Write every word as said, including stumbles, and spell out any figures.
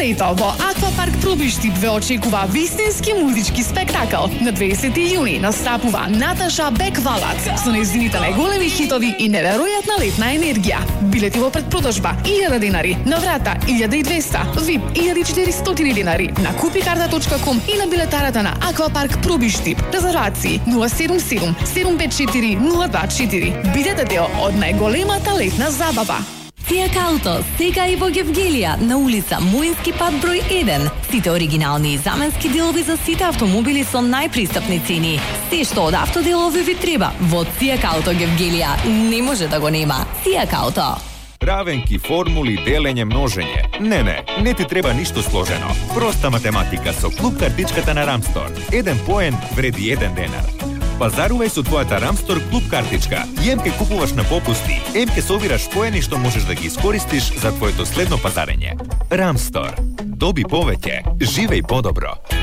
лето во Аквапарк Пробиштип ве очекува вистински музички спектакл. На дваесети јуни настапува Наташа Беквалац со нејзините најголеми хитови и неверојатна летна енергија. Билети во предпродажба илјада денари, на врата илјада и двесте, вип илјада и четиристотини денари на купикарта точка ком и на билетарата на Аквапарк Пробиштип. Резервации нула седум седум седум пет четири нула два четири. Бидете дел од најголемата летна забава. Фијак Ауто, сега и во Гевгелија, на улица Муински пат број еден. Сите оригинални и заменски делови за сите автомобили со најпристапни цени. Се што од автоделови ви треба, во Фијак Ауто Гевгелија не може да го нема. Фијак Ауто. Равенки, формули, делење, множење. Не, не, не ти треба ништо сложено. Проста математика со клуб картичката на Рамстор. Еден поен вреди еден денар. Пазарувај со твојата Рамстор клуб картичка. И емке купуваш на попусти, емке собираш поени што можеш да ги искористиш за твоето следно пазарење. Рамстор. Доби повеќе, живеј подобро.